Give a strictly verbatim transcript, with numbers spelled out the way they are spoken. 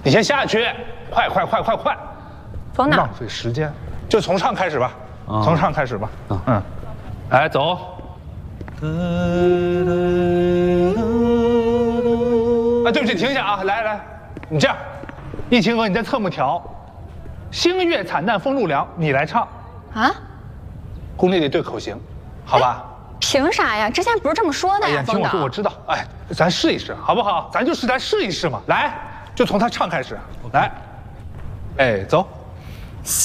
你先下去，快快快快快！ 走哪？ 浪费时间，就从唱开始吧， 啊从唱开始吧。 啊嗯，来走。啊，对不起，停一下啊！来来，你这样，易清娥你在侧幕调，星月惨淡风露凉，你来唱。 啊？ 宫里得对口型，好吧？ 凭啥呀？之前不是这么说的呀， 哎呀，听冯导。 我说，我知道。哎，咱试一试，好不好？咱就是来试一试嘛。来，就从他唱开始。来，哎，走。